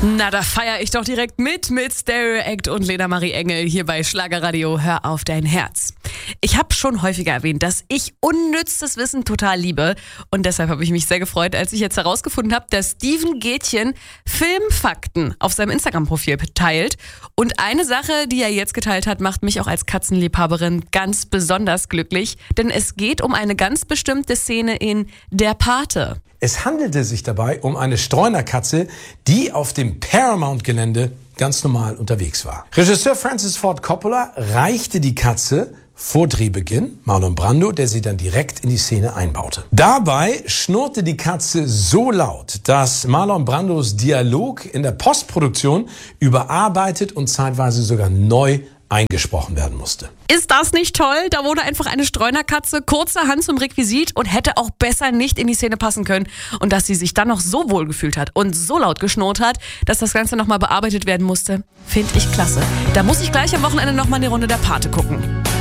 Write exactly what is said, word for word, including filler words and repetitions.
Na, da feiere ich doch direkt mit mit Stereo Act und Lena Marie Engel hier bei Schlagerradio. Hör auf dein Herz. Ich habe schon häufiger erwähnt, dass ich unnützes Wissen total liebe. Und deshalb habe ich mich sehr gefreut, als ich jetzt herausgefunden habe, dass Steven Gätchen Filmfakten auf seinem Instagram-Profil teilt. Und eine Sache, die er jetzt geteilt hat, macht mich auch als Katzenliebhaberin ganz besonders glücklich. Denn es geht um eine ganz bestimmte Szene in Der Pate. Es handelte sich dabei um eine Streunerkatze, die auf dem Paramount-Gelände ganz normal unterwegs war. Regisseur Francis Ford Coppola reichte die Katze vor Drehbeginn Marlon Brando, der sie dann direkt in die Szene einbaute. Dabei schnurrte die Katze so laut, dass Marlon Brandos Dialog in der Postproduktion überarbeitet und zeitweise sogar neu eingesprochen werden musste. Ist das nicht toll? Da wurde einfach eine Streunerkatze kurzerhand zum Requisit und hätte auch besser nicht in die Szene passen können. Und dass sie sich dann noch so wohl gefühlt hat und so laut geschnurrt hat, dass das Ganze nochmal bearbeitet werden musste, finde ich klasse. Da muss ich gleich am Wochenende nochmal eine Runde Der Pate gucken.